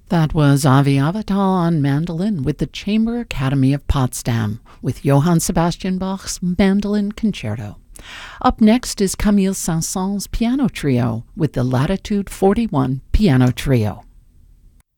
That was Avi Avatal on mandolin with the Chamber Academy of Potsdam with Johann Sebastian Bach's Mandolin Concerto. Up next is Camille Saint-Saëns' Piano Trio with the Latitude 41 Piano Trio.